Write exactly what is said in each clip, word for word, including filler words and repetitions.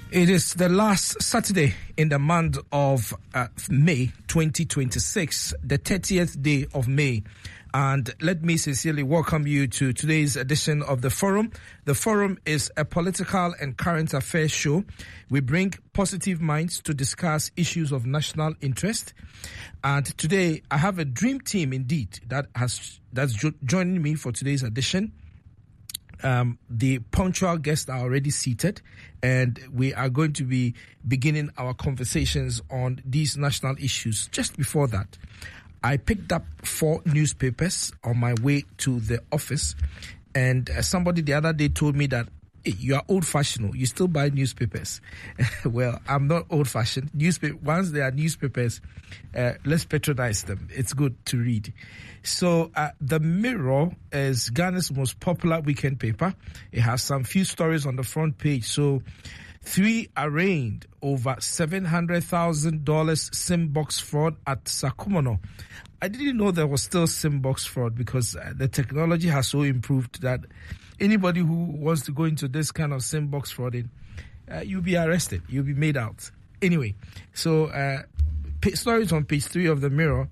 It is the last Saturday in the month of uh, May twenty twenty-six, the thirtieth day of May. And let me sincerely welcome you to today's edition of The Forum. The Forum is a political and current affairs show. We bring positive minds to discuss issues of national interest. And today I have a dream team indeed that has that's jo- joining me for today's edition. Um, the punctual guests are already seated, and we are going to be beginning our conversations on these national issues. Just before that, I picked up four newspapers on my way to the office, and uh, somebody the other day told me that, hey, you are old-fashioned, you still buy newspapers. Well, I'm not old-fashioned. Newspaper, once there are newspapers, uh, let's patronize them. It's good to read. So uh, the Mirror is Ghana's most popular weekend paper. It has some few stories on the front page. So three arraigned over seven hundred thousand dollars SIM box fraud at Sakumono. I didn't know there was still SIM box fraud because uh, the technology has so improved that anybody who wants to go into this kind of SIM box frauding, uh, you'll be arrested. You'll be made out. Anyway, so uh, p- stories on page three of the Mirror.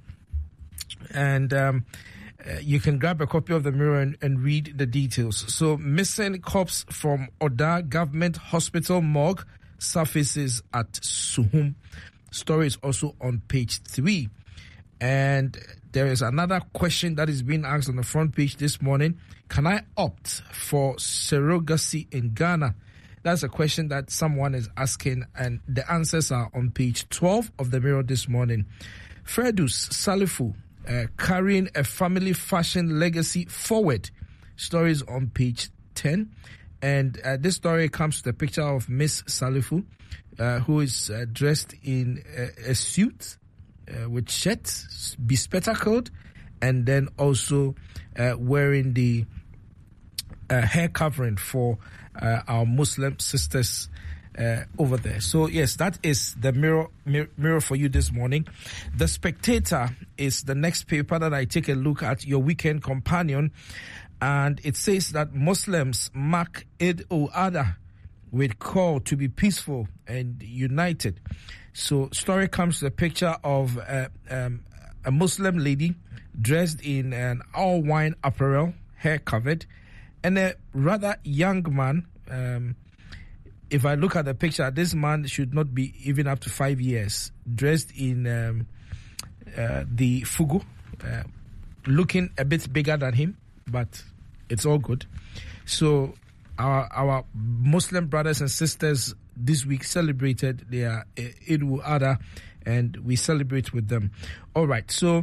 And um, uh, you can grab a copy of the Mirror and, and read the details. So, missing corpse from Oda Government Hospital morgue surfaces at Suhum. Story is also on page three. And there is another question that is being asked on the front page this morning. Can I opt for surrogacy in Ghana? That's a question that someone is asking, and the answers are on page twelve of the Mirror this morning. Fredus Salifu, uh, carrying a family fashion legacy forward. Stories on page ten. And uh, this story comes with a picture of Miss Salifu, uh, who is uh, dressed in a, a suit uh, with shirts, bespectacled, and then also uh, wearing the uh, hair covering for uh, our Muslim sisters Uh, over there. So yes, that is the mirror, mirror mirror for you this morning. The Spectator is the next paper that I take a look at, your weekend companion, and it says that Muslims mark Eid al-Adha with call to be peaceful and united. So story comes to a picture of uh, um, a Muslim lady dressed in an all wine apparel, hair covered, and a rather young man. Um, If I look at the picture, this man should not be even up to five years, dressed in um, uh, the fugu, uh, looking a bit bigger than him, but it's all good. So our our Muslim brothers and sisters this week celebrated their Eid al-Adha, and we celebrate with them. All right, so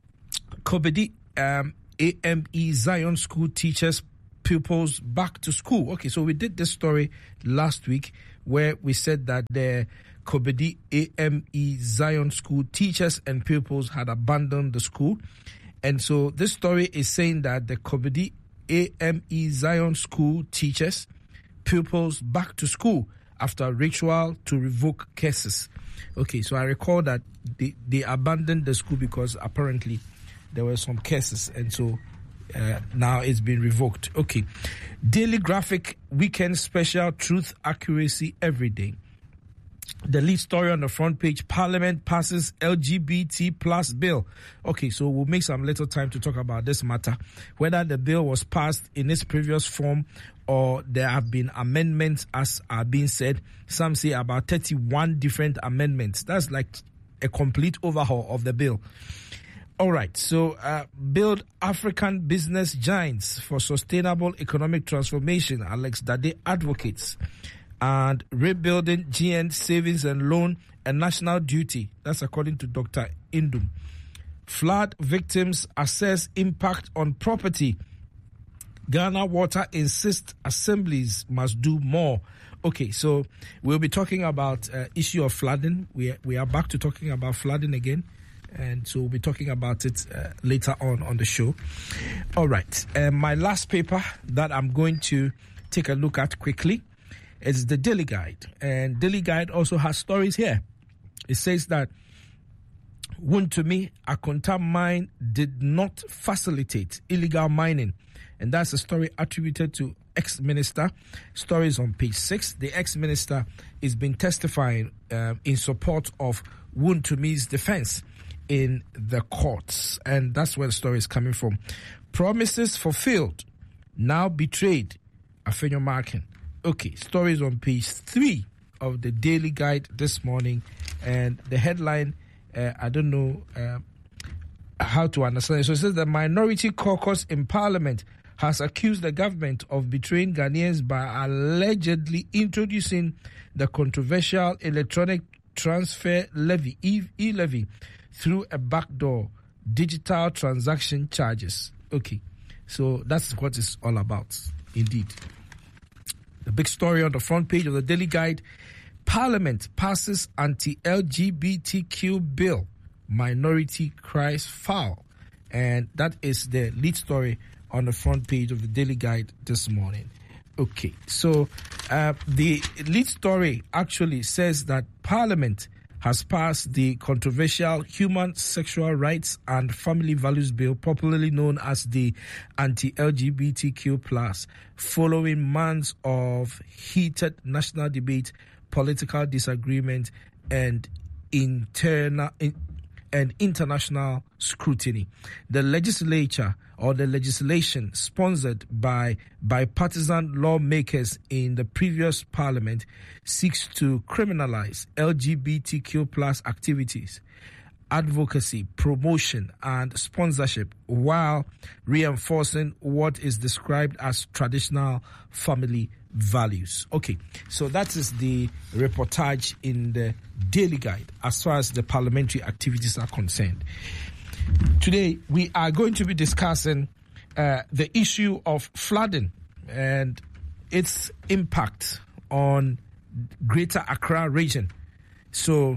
Kobedi um, A M E Zion School teachers pupils back to school. Okay, so we did this story last week where we said that the Kobedi A M E Zion School teachers and pupils had abandoned the school. And so this story is saying that the Kobedi A M E Zion School teachers pupils back to school after ritual to revoke cases. Okay, so I recall that they, they abandoned the school because apparently there were some cases, and so Uh, now it's been revoked. Okay. Daily Graphic Weekend Special, Truth, Accuracy, Every Day. The lead story on the front page, Parliament passes L G B T plus bill. Okay, so we'll make some little time to talk about this matter. Whether the bill was passed in its previous form or there have been amendments, as are being said. Some say about thirty-one different amendments. That's like a complete overhaul of the bill. All right, so uh, build African business giants for sustainable economic transformation, Alex Dade advocates, and rebuilding G N savings and loan a national duty. That's according to Doctor Indum. Flood victims assess impact on property. Ghana Water insists assemblies must do more. Okay, so we'll be talking about uh, issue of flooding. We are, we are back to talking about flooding again. And so we'll be talking about it uh, later on on the show. All right. Uh, my last paper that I'm going to take a look at quickly is the Daily Guide. And Daily Guide also has stories here. It says that Wontumi Akonta mine did not facilitate illegal mining. And that's a story attributed to ex-minister. Stories on page six. The ex-minister is been testifying uh, in support of Wuntumi's defense in the courts. And that's where the story is coming from. Promises fulfilled, now betrayed. Afenyo Markin. Okay, stories on page three of the Daily Guide this morning. And the headline, uh, I don't know uh, how to understand it. So it says the Minority Caucus in Parliament has accused the government of betraying Ghanaians by allegedly introducing the controversial electronic transfer levy, e-levy, through a backdoor, digital transaction charges. Okay, so that's what it's all about, indeed. The big story on the front page of the Daily Guide, Parliament passes anti-L G B T Q bill, minority cries foul. And that is the lead story on the front page of the Daily Guide this morning. Okay, so uh, the lead story actually says that Parliament has passed the controversial Human Sexual Rights and Family Values Bill, popularly known as the anti-L G B T Q plus, following months of heated national debate, political disagreement, and internal in, and international scrutiny. The legislature or the legislation sponsored by bipartisan lawmakers in the previous parliament seeks to criminalize L G B T Q plus activities, advocacy, promotion, and sponsorship while reinforcing what is described as traditional family values. Okay, so that is the reportage in the Daily Guide as far as the parliamentary activities are concerned. Today, we are going to be discussing uh, the issue of flooding and its impact on Greater Accra region. So,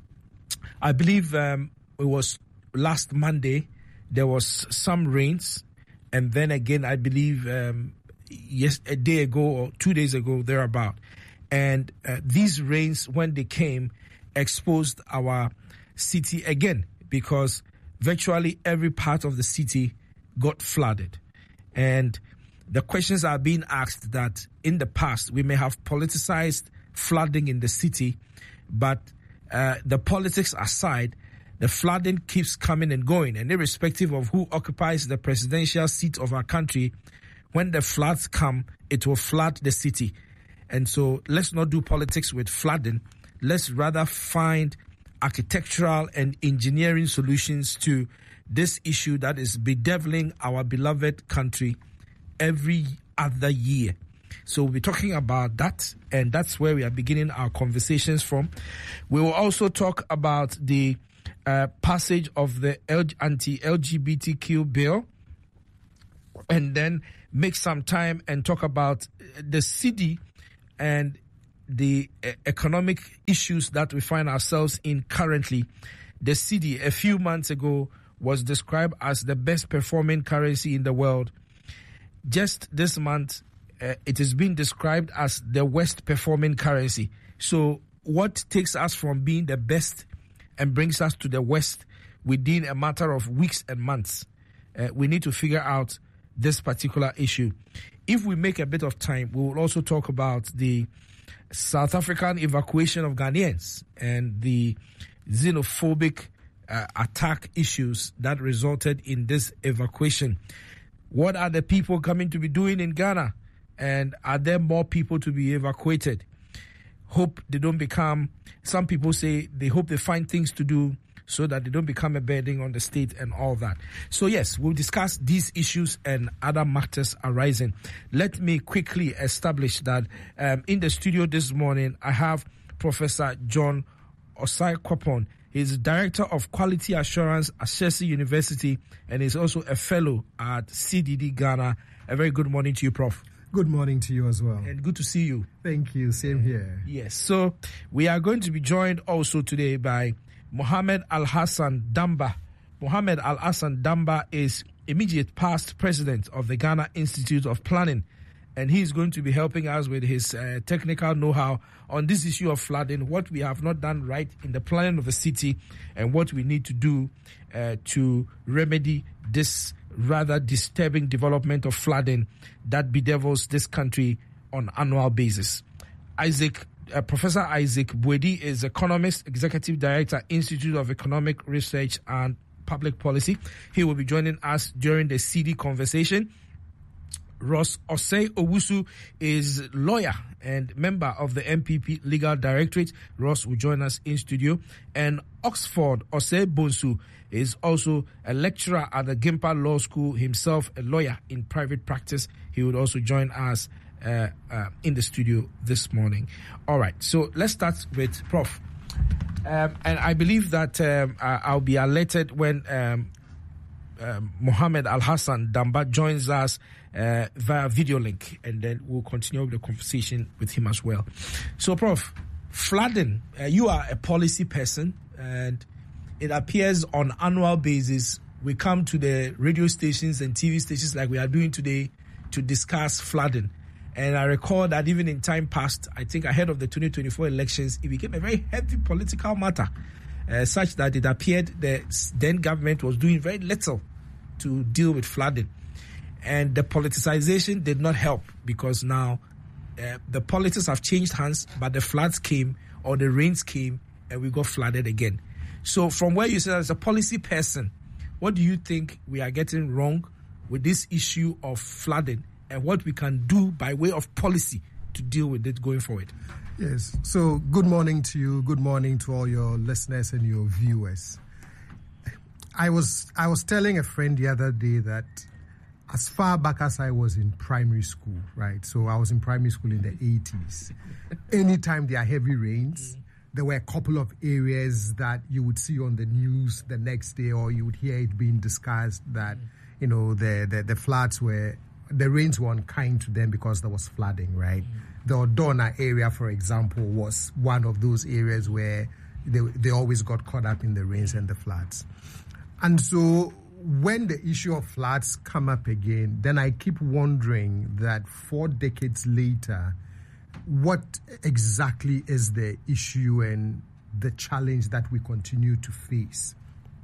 I believe um, it was last Monday, there was some rains, and then again, I believe um, yes, a day ago or two days ago, thereabout. And uh, these rains, when they came, exposed our city again, because virtually every part of the city got flooded. And the questions are being asked that in the past, we may have politicized flooding in the city, but uh, the politics aside, the flooding keeps coming and going. And irrespective of who occupies the presidential seat of our country, when the floods come, it will flood the city. And so let's not do politics with flooding. Let's rather find architectural and engineering solutions to this issue that is bedeviling our beloved country every other year. So we'll be talking about that, and that's where we are beginning our conversations from. We will also talk about the uh, passage of the anti-L G B T Q bill, and then make some time and talk about the city and the uh, economic issues that we find ourselves in currently. The cedi, a few months ago, was described as the best performing currency in the world. Just this month, uh, it is being described as the worst performing currency. So what takes us from being the best and brings us to the worst within a matter of weeks and months? Uh, we need to figure out this particular issue. If we make a bit of time, we will also talk about the South African evacuation of Ghanaians and the xenophobic uh, attack issues that resulted in this evacuation. What are the people coming to be doing in Ghana? And are there more people to be evacuated? Hope they don't become, some people say they hope they find things to do so that they don't become a burden on the state and all that. So yes, we'll discuss these issues and other matters arising. Let me quickly establish that um, in the studio this morning, I have Professor John Osai-Kwapon. He's Director of Quality Assurance at Ashesi University and is also a fellow at C D D Ghana. A very good morning to you, Prof. Good morning to you as well. And good to see you. Thank you. Same here. Yes. So we are going to be joined also today by Mohamed Al-Hassan Damba. Mohamed Al-Hassan Damba is immediate past president of the Ghana Institute of Planning, and he is going to be helping us with his uh, technical know-how on this issue of flooding, what we have not done right in the planning of the city, and what we need to do uh, to remedy this rather disturbing development of flooding that bedevils this country on an annual basis. Isaac, uh, Professor Isaac Boadi is economist, executive director, Institute of Economic Research and Public Policy. He will be joining us during the C D conversation. Ross Osei Owusu is lawyer and member of the M P P Legal Directorate. Ross will join us in studio. And Oxford Osei Bonsu is also a lecturer at the Gimpa Law School, himself a lawyer in private practice. He would also join us uh, uh, in the studio this morning. All right, so let's start with Prof Um, and I believe that um, I'll be alerted when um, uh, Mohammed Al-Hassan Damba joins us uh, via video link, and then we'll continue the conversation with him as well. So, Prof, flooding, uh, you are a policy person, and it appears on annual basis we come to the radio stations and T V stations like we are doing today to discuss flooding. And I recall that even in time past, I think ahead of the twenty twenty-four elections, it became a very heavy political matter, uh, such that it appeared the then government was doing very little to deal with flooding. And the politicization did not help, because now uh, the politics have changed hands, but the floods came or the rains came and we got flooded again. So from where you said as a policy person, what do you think we are getting wrong with this issue of flooding, and what we can do by way of policy to deal with it going forward? Yes. So good morning to you. Good morning to all your listeners and your viewers. I was I was telling a friend the other day that as far back as I was in primary school, right? So I was in primary school in the eighties. Anytime there are heavy rains, there were a couple of areas that you would see on the news the next day, or you would hear it being discussed that, you know, the, the, the floods were, the rains were unkind to them because there was flooding, right? Mm. The Odona area, for example, was one of those areas where they, they always got caught up in the rains and the floods. And so when the issue of floods come up again, then I keep wondering that four decades later, what exactly is the issue and the challenge that we continue to face?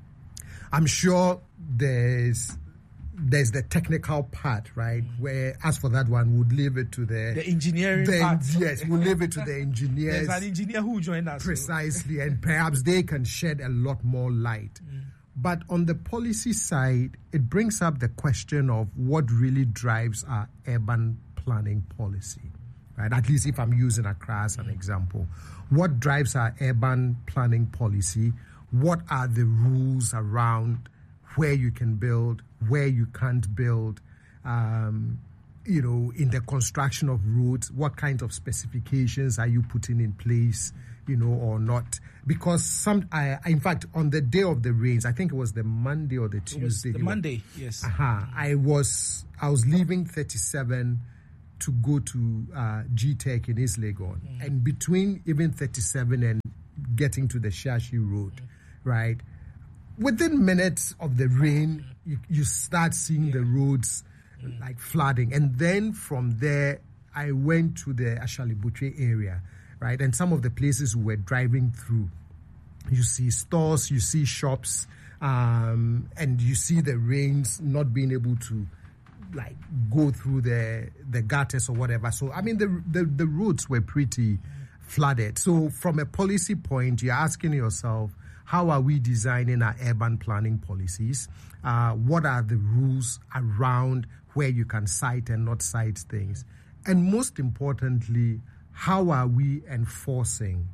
I'm sure there's there's the technical part, right? Where, as for that one, we'll leave it to the... The engineering the, part. Yes, we'll leave it to the engineers. There's an engineer who joined us. Precisely, and perhaps they can shed a lot more light. Mm. But on the policy side, it brings up the question of what really drives our urban planning policy, right? At least if I'm using Accra as an example. What drives our urban planning policy? What are the rules around where you can build, where you can't build, um, you know, in the construction of roads? What kinds of specifications are you putting in place, you know, or not? Because some, I, in fact, on the day of the rains, I think it was the Monday or the Tuesday. It was the Monday, yes. Uh-huh, I was I was leaving thirty-seven to go to uh, G Tech in East Legon, mm. and between even thirty-seven and getting to the Shashi Road, mm. right? Within minutes of the rain, you, you start seeing yeah. the roads mm. like flooding, and then from there, I went to the Ashalibutre area. Right, and some of the places we were driving through, you see stores, you see shops, um, and you see the rains not being able to, like, go through the the gutters or whatever. So, I mean, the the, the roads were pretty flooded. So, from a policy point, you're asking yourself, how are we designing our urban planning policies? Uh, what are the rules around where you can cite and not cite things? And most importantly, how are we enforcing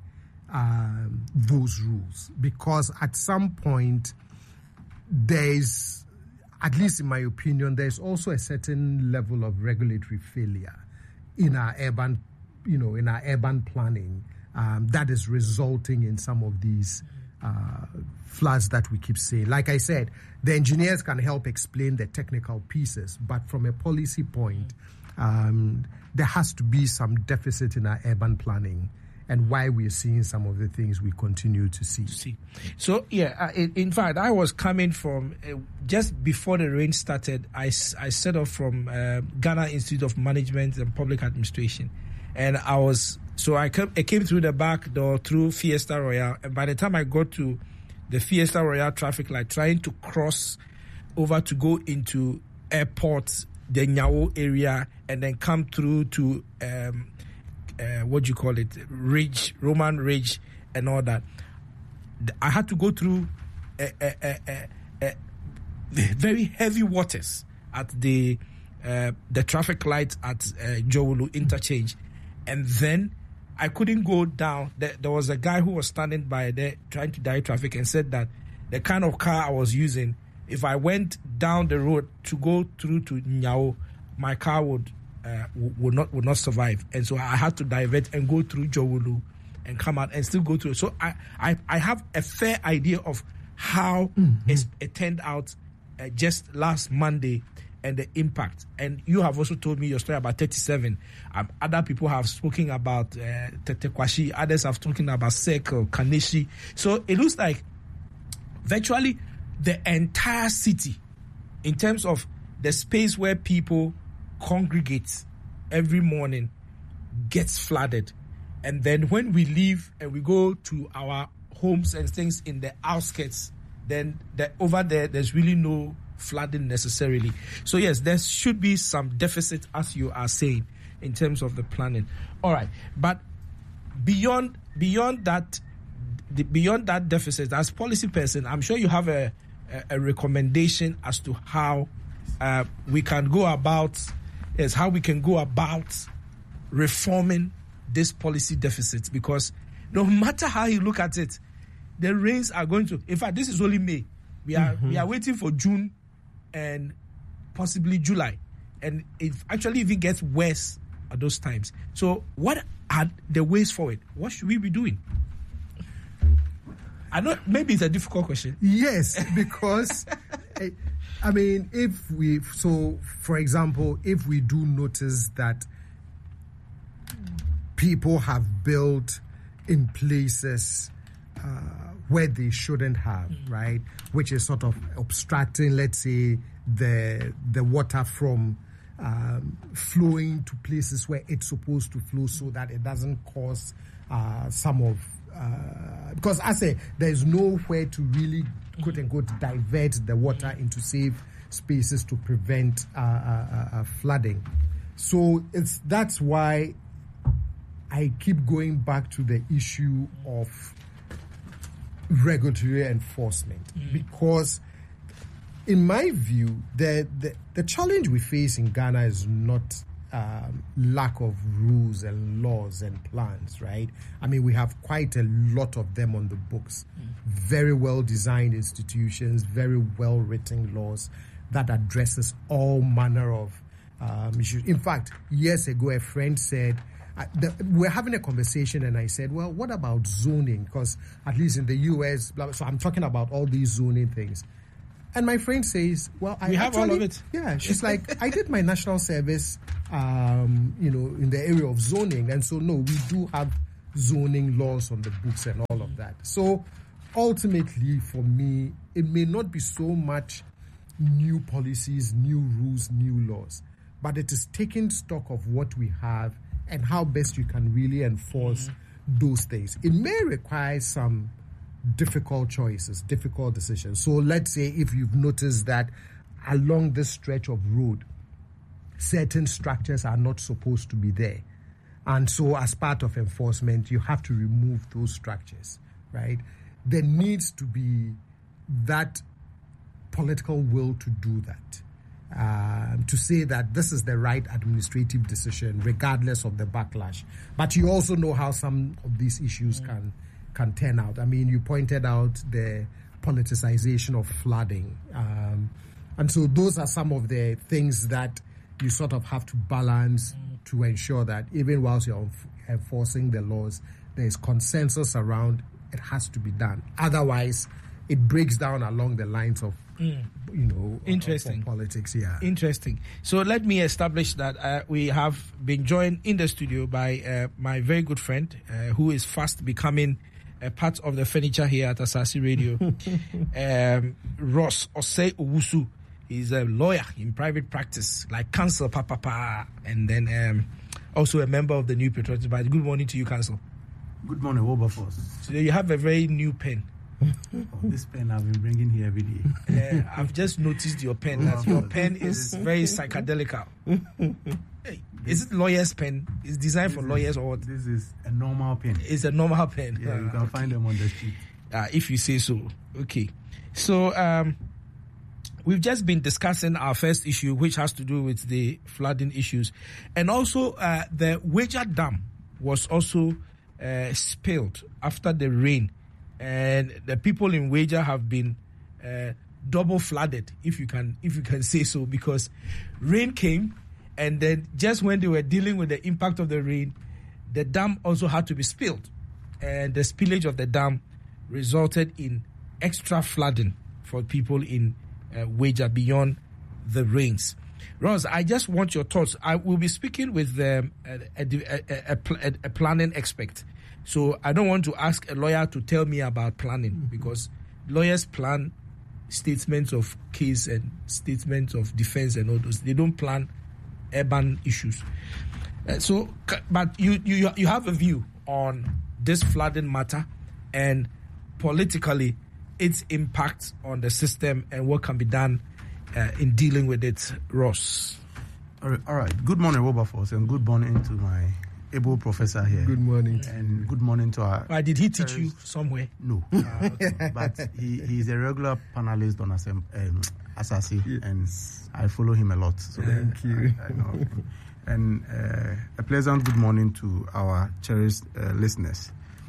um, those rules? Because at some point, there's, at least in my opinion, there's also a certain level of regulatory failure in our urban, you know, in our urban planning um, that is resulting in some of these uh, floods that we keep saying. Like I said, the engineers can help explain the technical pieces, but from a policy point, um, there has to be some deficit in our urban planning, and why we're seeing some of the things we continue to see. see. So, yeah, uh, in, in fact, I was coming from, uh, just before the rain started, I, I set off from uh, Ghana Institute of Management and Public Administration. And I was, so I came, I came through the back door through Fiesta Royale. And by the time I got to the Fiesta Royale traffic light, trying to cross over to go into airport, the Nyao area, and then come through to um, uh, what do you call it, Ridge, Roman Ridge, and all that. I had to go through a, a, a, a, a very heavy waters at the uh, the traffic light at uh, Jowulu interchange, and then I couldn't go down. There, there was a guy who was standing by there trying to direct traffic and said that the kind of car I was using, if I went down the road to go through to Nyao, my car would uh, would not would not survive, and so I had to divert and go through Jowulu and come out and still go through. So I I, I have a fair idea of how mm-hmm. it turned out uh, just last Monday and the impact. And you have also told me your story about thirty-seven. Um, other people have spoken about uh, Tetekwashi. Others have spoken about Seko, Kaneshi. So it looks like virtually the entire city, in terms of the space where people congregate every morning, gets flooded. And then when we leave and we go to our homes and things in the outskirts, then the, over there, there's really no flooding necessarily. So yes, there should be some deficit, as you are saying, in terms of the planning. All right, but beyond beyond that, the, beyond that deficit, as policy person, I'm sure you have a a, a recommendation as to how uh, we can go about, yes, how we can go about reforming this policy deficit, because no matter how you look at it, the rains are going to. In fact, this is only May. We are mm-hmm. we are waiting for June and possibly July, and it actually even gets worse at those times. So, what are the ways forward? What should we be doing? I know maybe it's a difficult question. Yes, because I mean, if we so, for example, if we do notice that people have built in places uh, where they shouldn't have, mm-hmm. right? Which is sort of obstructing, let's say, the the water from um, flowing to places where it's supposed to flow, so that it doesn't cause uh, some of uh, because I say there's nowhere to really quote unquote divert the water into safe spaces to prevent uh, uh, uh, flooding. So it's that's why I keep going back to the issue of regulatory enforcement, mm. because in my view, the, the the challenge we face in Ghana is not um, lack of rules and laws and plans, right? I mean, we have quite a lot of them on the books, mm. very well designed institutions, very well written laws that addresses all manner of um, issues. In fact, years ago, a friend said, I, the, we're having a conversation, and I said, well, what about zoning? Because at least in the U S, blah, blah, so I'm talking about all these zoning things. And my friend says, well, I we have actually, all of it. Yeah, she's like, I did my national service, um, you know, in the area of zoning. And so, no, we do have zoning laws on the books and all of that. So ultimately, for me, it may not be so much new policies, new rules, new laws, but it is taking stock of what we have and how best you can really enforce mm-hmm. those things. It may require some difficult choices, difficult decisions. So let's say if you've noticed that along this stretch of road, certain structures are not supposed to be there. And so as part of enforcement, you have to remove those structures, right? There needs to be that political will to do that. Uh, to say that this is the right administrative decision, regardless of the backlash. But you also know how some of these issues mm. can can turn out. I mean, you pointed out the politicization of flooding. Um, and so those are some of the things that you sort of have to balance mm. to ensure that even whilst you're enforcing the laws, there is consensus around it has to be done. Otherwise, it breaks down along the lines of Mm. you know, interesting uh, politics. Yeah, interesting. So let me establish that uh, we have been joined in the studio by uh, my very good friend, uh, who is fast becoming a part of the furniture here at Asasi Radio, um, Ross Osei Owusu. He's a lawyer in private practice, like Counsel Papa, pa, and then um, also a member of the New Patriotic Party. Good morning to you, Counsel. Good morning, Wilberforce. So you have a very new pen. Oh, this pen I've been bringing here every day. Uh, I've just noticed your pen. That your pen is very psychedelic. Hey, is it lawyer's pen? It's designed this for is, lawyers or what? This is a normal pen. It's a normal pen. Yeah, you uh, can okay. find them on the street. Uh, if you say so. Okay. So um, we've just been discussing our first issue, which has to do with the flooding issues. And also uh, the Weija Dam was also uh, spilled after the rain. And the people in Weija have been uh, double flooded, if you can if you can say so, because rain came, and then just when they were dealing with the impact of the rain, the dam also had to be spilled. And the spillage of the dam resulted in extra flooding for people in uh, Weija beyond the rains. Ross, I just want your thoughts. I will be speaking with um, a, a, a, a, a planning expert. So I don't want to ask a lawyer to tell me about planning, mm-hmm. because lawyers plan statements of case and statements of defense and all those. They don't plan urban issues. Uh, so, but you, you you have a view on this flooding matter and politically its impact on the system and what can be done uh, in dealing with it, Ross. All right, all right. Good morning, Wilberforce, and good morning to my able professor here. Good morning. And good morning to our... Why, did he teach you somewhere? No. Uh, okay. But he, he's a regular panelist on Asem, um, Asasi, yes. And I follow him a lot. So Thank you. I, I know. And uh, a pleasant good morning to our cherished uh, listeners.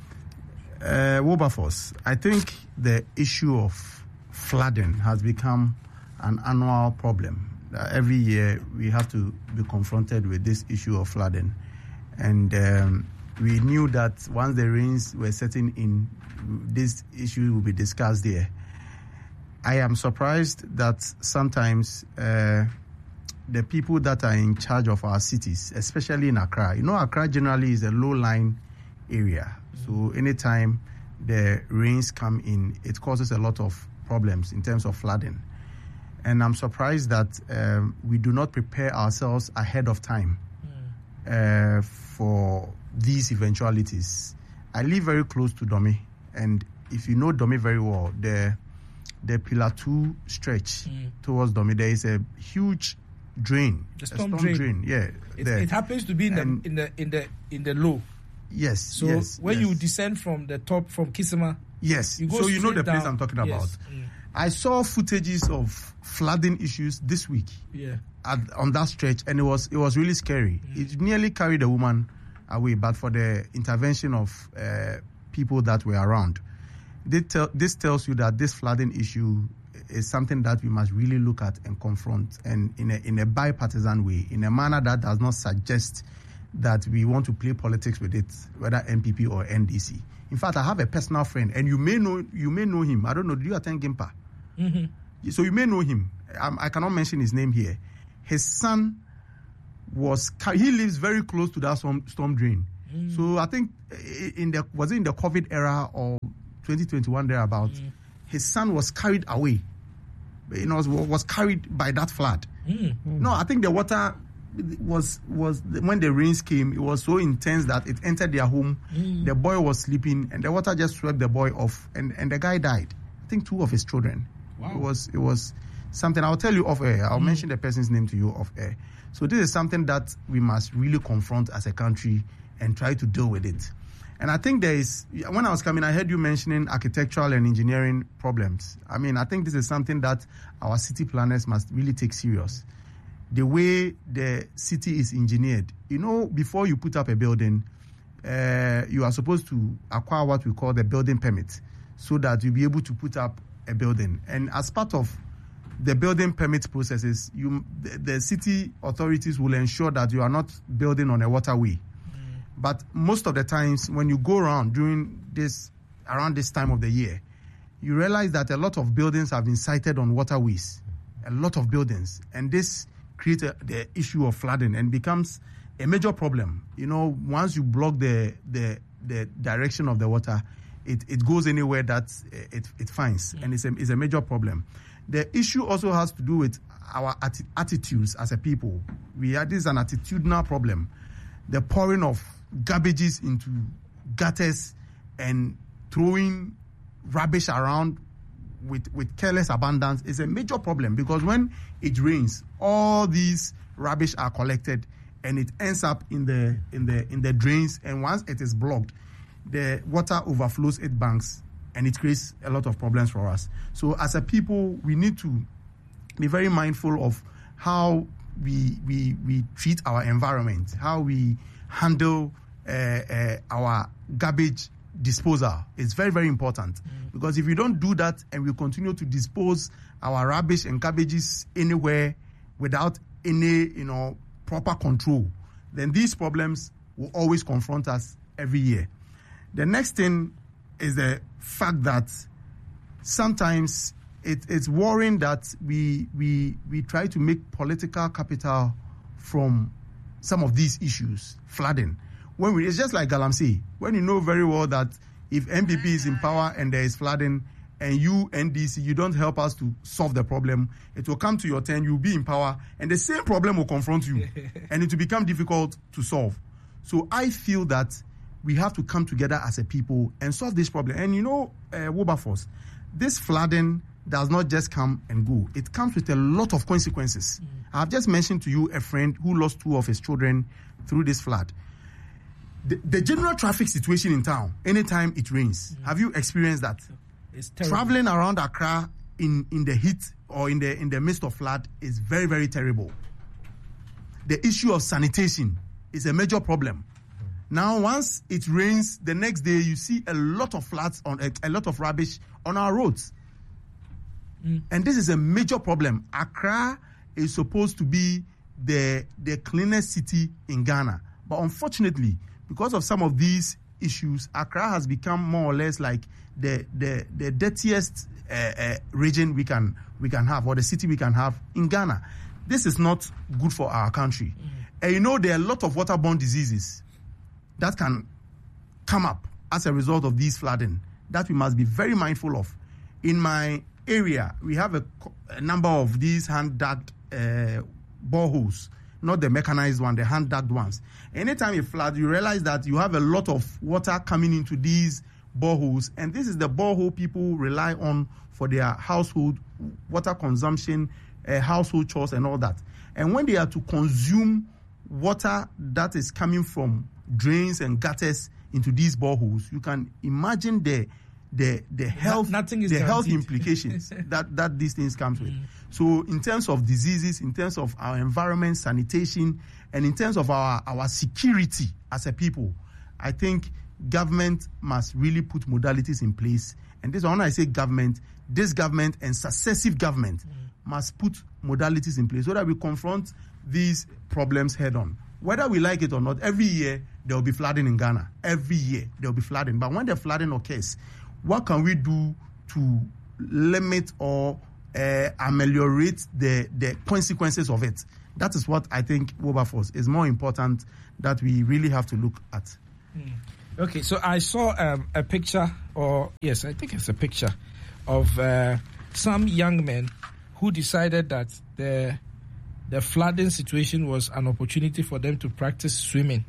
Uh, Wilberforce, I think the issue of flooding has become an annual problem. Uh, every year we have to be confronted with this issue of flooding. And um, we knew that once the rains were setting in, this issue will be discussed there. I am surprised that sometimes uh, the people that are in charge of our cities, especially in Accra, you know, Accra generally is a low-lying area. So anytime the rains come in, it causes a lot of problems in terms of flooding. And I'm surprised that um, we do not prepare ourselves ahead of time uh, for these eventualities. I live very close to Dome, and if you know Dome very well, the the Pillar Two stretch mm. towards Dome, there is a huge drain, the storm, a storm drain. drain. Yeah, it, it happens to be in the, in the in the in the low. Yes. So yes, when yes. you descend from the top from Kisima, yes. You go so you know the down. place I'm talking yes. about. Mm. I saw footages of flooding issues this week. Yeah. At, on that stretch, and it was it was really scary. Mm. It nearly carried a woman away, but for the intervention of uh, people that were around. They tell, this tells you that this flooding issue is something that we must really look at and confront, and in a in a bipartisan way, in a manner that does not suggest that we want to play politics with it, whether N P P or N D C. In fact, I have a personal friend, and you may know you may know him. I don't know. Do you attend Gimpa? Mm-hmm. So you may know him. I, I cannot mention his name here. His son was he lives very close to that storm, storm drain. Mm. So I think in the was it in the COVID era or twenty twenty-one thereabout, mm. his son was carried away. You know, was, was carried by that flood. Mm. Mm. No, I think the water was was when the rains came, it was so intense that it entered their home. Mm. The boy was sleeping, and the water just swept the boy off, and, and the guy died. I think two of his children. Wow. It was it was something. I'll tell you off air. I'll mm. mention the person's name to you off air. So this is something that we must really confront as a country and try to deal with it. And I think there is, when I was coming, I heard you mentioning architectural and engineering problems. I mean, I think this is something that our city planners must really take serious. The way the city is engineered. You know, before you put up a building, uh, you are supposed to acquire what we call the building permit so that you'll be able to put up a building. And as part of the building permit processes, you the, the city authorities will ensure that you are not building on a waterway. Mm. But most of the times when you go around during this, around this time of the year, you realize that a lot of buildings have been sited on waterways, a lot of buildings. And this creates a, the issue of flooding and becomes a major problem. You know, once you block the the, the direction of the water, it, it goes anywhere that it, it finds. Mm. And it's a, it's a major problem. The issue also has to do with our atti- attitudes as a people. We are, this is an attitudinal problem. The pouring of garbages into gutters and throwing rubbish around with, with careless abundance is a major problem, because when it rains, all these rubbish are collected and it ends up in the in the in the drains, and once it is blocked, the water overflows its banks and it creates a lot of problems for us. So as a people, we need to be very mindful of how we we we treat our environment, how we handle uh, uh, our garbage disposal. It's very, very important, mm. because if we don't do that and we continue to dispose our rubbish and garbages anywhere without any, you know, proper control, then these problems will always confront us every year. The next thing is the fact that sometimes it, it's worrying that we we we try to make political capital from some of these issues, flooding. When we, it's just like Galamsey, when you know very well that if N P P is in power and there is flooding, and you, N D C, you don't help us to solve the problem, it will come to your turn, you'll be in power, and the same problem will confront you, and it will become difficult to solve. So I feel that we have to come together as a people and solve this problem. And you know, uh, Wilberforce, this flooding does not just come and go. It comes with a lot of consequences. Mm. I've just mentioned to you a friend who lost two of his children through this flood. The, the general traffic situation in town, anytime it rains, mm. have you experienced that? It's terrible. Traveling around Accra in, in the heat or in the in the midst of flood is very, very terrible. The issue of sanitation is a major problem. Mm. Now, once it rains, the next day you see a lot of floods on a, a lot of rubbish on our roads. Mm. And this is a major problem. Accra is supposed to be the the cleanest city in Ghana, but unfortunately, because of some of these issues, Accra has become more or less like the the, the dirtiest uh, uh, region we can we can have, or the city we can have in Ghana. This is not good for our country. Mm. And you know, there are a lot of waterborne diseases that can come up as a result of these flooding that we must be very mindful of. In my area, we have a, a number of these hand-dug uh, boreholes, not the mechanized one, the hand-dug ones. Anytime you flood, you realize that you have a lot of water coming into these boreholes, and this is the borehole people rely on for their household water consumption, uh, household chores and all that. And when they are to consume water that is coming from drains and gutters into these boreholes, you can imagine the the the health Nothing is the guaranteed. health implications that that these things comes with. Mm. So in terms of diseases, in terms of our environment, sanitation, and in terms of our our security as a people, I think government must really put modalities in place. And this, when I say government, this government and successive government mm. must put modalities in place so that we confront these problems head on. Whether we like it or not, every year there will be flooding in Ghana. Every year there will be flooding. But when the flooding occurs, what can we do to limit or uh, ameliorate the, the consequences of it? That is what I think, Wilberforce, is more important that we really have to look at. Mm. Okay, so I saw um, a picture, or yes, I think it's a picture of uh, some young men who decided that the the flooding situation was an opportunity for them to practice swimming.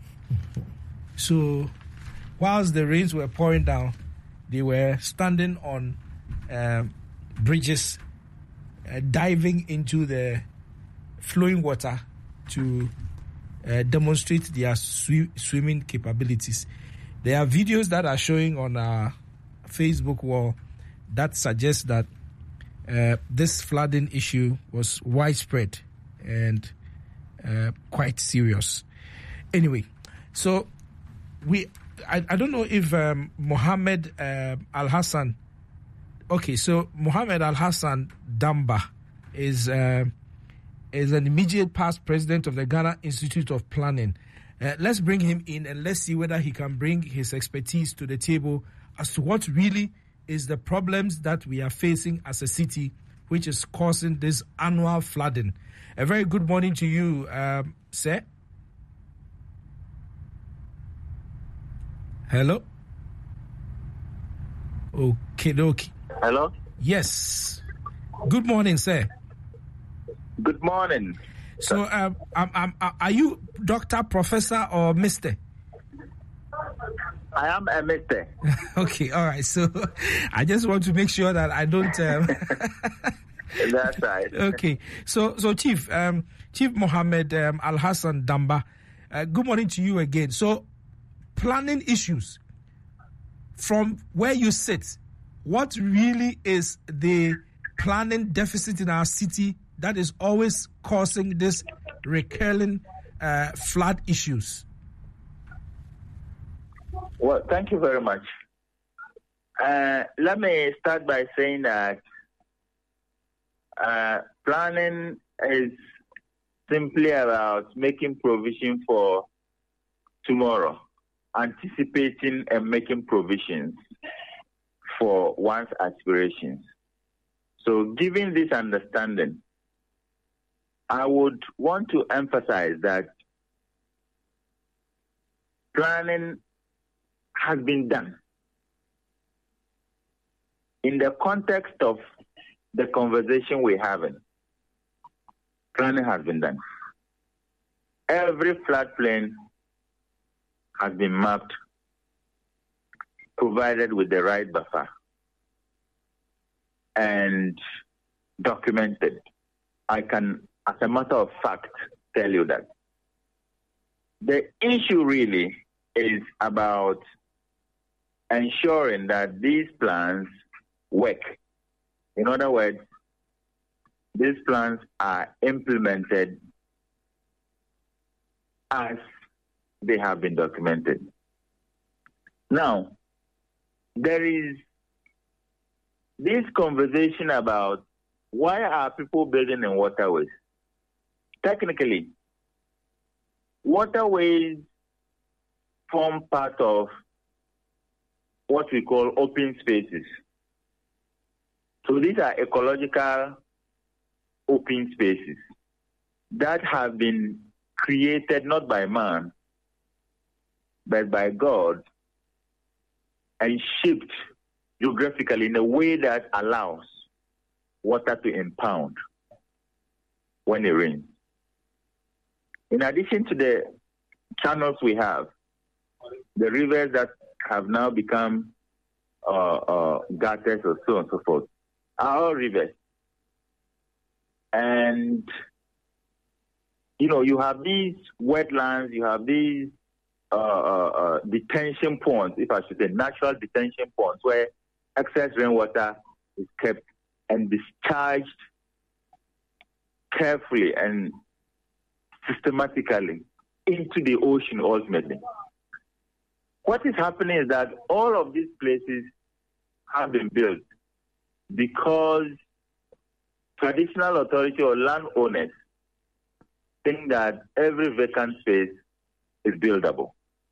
So, whilst the rains were pouring down, they were standing on uh, bridges, uh, diving into the flowing water to uh, demonstrate their sw- swimming capabilities. There are videos that are showing on our Facebook wall that suggest that uh, this flooding issue was widespread and uh, quite serious. Anyway, so we, I, I don't know if um, Mohammed uh, Al Hassan, okay, so Mohammed Al Hassan Damba is uh, is an immediate past president of the Ghana Institute of Planning. Uh, let's bring him in and let's see whether he can bring his expertise to the table as to what really is the problems that we are facing as a city, which is causing this annual flooding. A very good morning to you, um, sir. Hello? Okay, dokie. Hello? Yes. Good morning, sir. Good morning. So, um, um, um, are you doctor, professor, or mister? I am a mister. Okay, all right. So I just want to make sure that I don't. Um... That's right. Okay. So, so Chief, um, Chief Mohammed um, Al Hassan Damba, uh, good morning to you again. So, planning issues from where you sit, what really is the planning deficit in our city that is always causing this recurring uh, flood issues? Well, thank you very much. Uh, let me start by saying that uh, planning is simply about making provision for tomorrow, anticipating and making provisions for one's aspirations. So, given this understanding, I would want to emphasize that planning has been done in the context of the conversation we're having. Planning has been done. Every floodplain has been mapped, provided with the right buffer, and documented. I can, as a matter of fact, tell you that. The issue really is about ensuring that these plans work. In other words, these plans are implemented as they have been documented. Now, there is this conversation about why are people building in waterways? Technically, waterways form part of what we call open spaces. So these are ecological open spaces that have been created not by man, but by God, and shaped geographically in a way that allows water to impound when it rains. In addition to the channels we have, the rivers that have now become uh, uh, gutters or so on and so forth, are all rivers. And, you know, you have these wetlands, you have these uh, uh, uh, detention ponds, if I should say, natural detention ponds, where excess rainwater is kept and discharged carefully and systematically into the ocean ultimately. What is happening is that all of these places have been built because traditional authority or landowners think that every vacant space is buildable.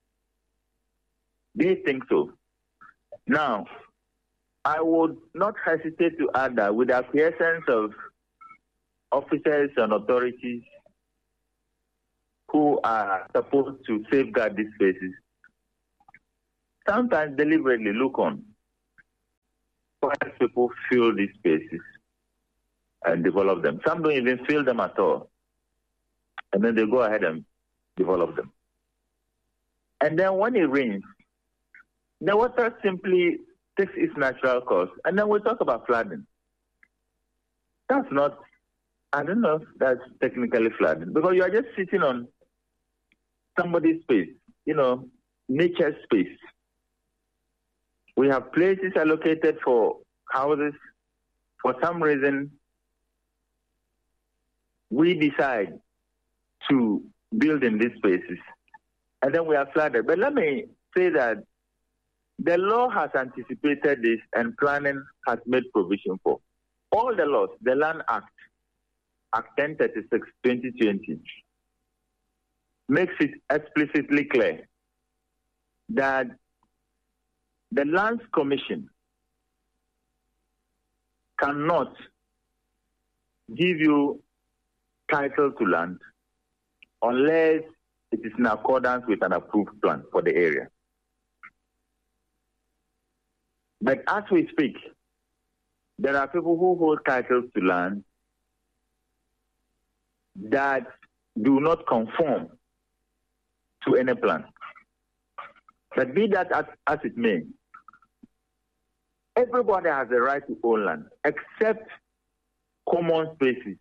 They think so. Now, I would not hesitate to add that with the acquiescence of officers and authorities who are supposed to safeguard these spaces, sometimes deliberately look on why people fill these spaces and develop them. Some don't even fill them at all. And then they go ahead and develop them. And then when it rains, the water simply takes its natural course. And then we talk about flooding. That's not, I don't know if that's technically flooding, because you are just sitting on somebody's space, you know, nature's space. We have places allocated for houses. For some reason, we decide to build in these spaces, and then we are flooded. But let me say that the law has anticipated this, and planning has made provision for. All the laws, the Land Act, Act ten thirty-six, twenty twenty, makes it explicitly clear that the Lands Commission cannot give you title to land unless it is in accordance with an approved plan for the area. But as we speak, there are people who hold titles to land that do not conform to any plan. But be that as, as it may, everybody has the right to own land, except common spaces.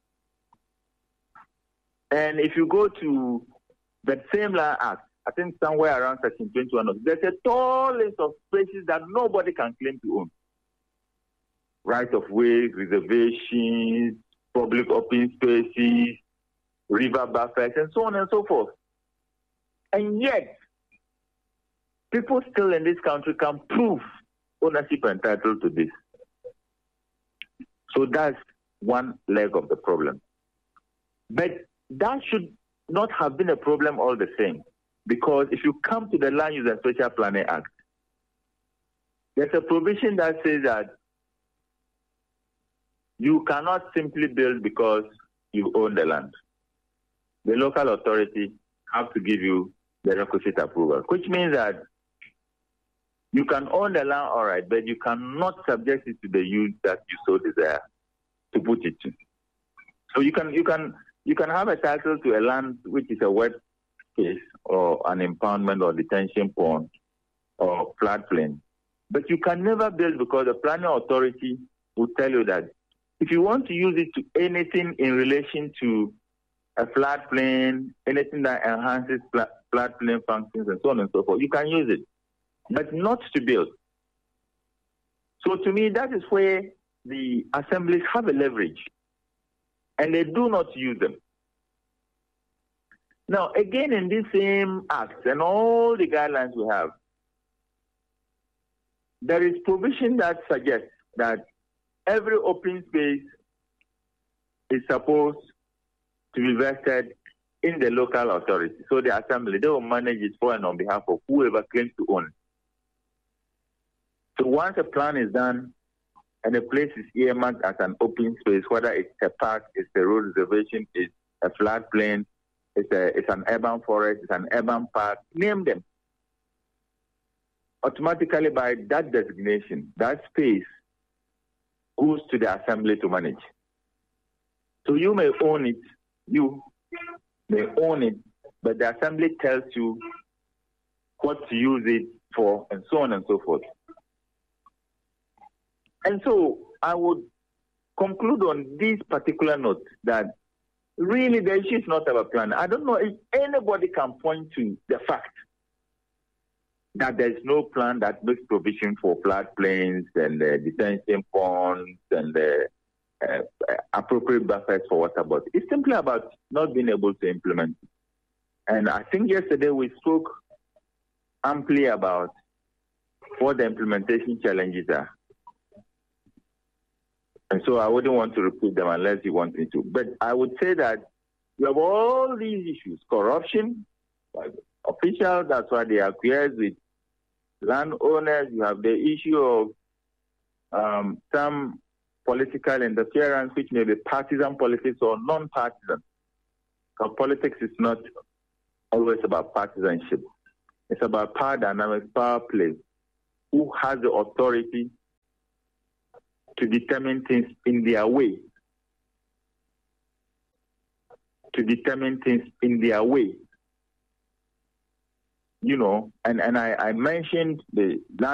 And if you go to the same Land Act, I think somewhere around section twenty-one, there's a tall list of spaces that nobody can claim to own. Right of way, reservations, public open spaces, river buffers, and so on and so forth. And yet, people still in this country can prove ownership and title to this. So that's one leg of the problem. But that should not have been a problem all the same, because if you come to the Land Use and Spatial Planning Act, there's a provision that says that you cannot simply build because you own the land. The local authority have to give you the requisite approval, which means that you can own the land, all right, but you cannot subject it to the use that you so desire to put it to. So you can you can you can have a title to a land which is a wet space or an impoundment or detention pond or floodplain, but you can never build because the planning authority will tell you that if you want to use it to anything in relation to a floodplain, anything that enhances floodplain functions and so on and so forth, you can use it, but not to build. So to me, that is where the assemblies have a leverage, and they do not use them. Now, again, in this same act and all the guidelines we have, there is provision that suggests that every open space is supposed to be vested in the local authority. So the assembly, they will manage it for and on behalf of whoever claims to own. So once a plan is done and a place is earmarked as an open space, whether it's a park, it's a road reservation, it's a floodplain, it's, a, it's an urban forest, it's an urban park, name them. Automatically by that designation, that space goes to the assembly to manage. So you may own it, you may own it, but the assembly tells you what to use it for, and so on and so forth. And so I would conclude on this particular note that really the issue is not about plan. I don't know if anybody can point to the fact that there is no plan that makes provision for floodplains and uh, detention ponds and uh, uh, appropriate buffers for water bodies. It's simply about not being able to implement it. And I think yesterday we spoke amply about what the implementation challenges are. And so I wouldn't want to repeat them unless you want me to. But I would say that you have all these issues, corruption, like officials, that's why they acquiesce with landowners. You have the issue of um, some political interference, which may be partisan politics or non-partisan. Because politics is not always about partisanship. It's about power dynamics, power play. Who has the authority to determine things in their way? To determine things in their way. You know, and, and I, I mentioned the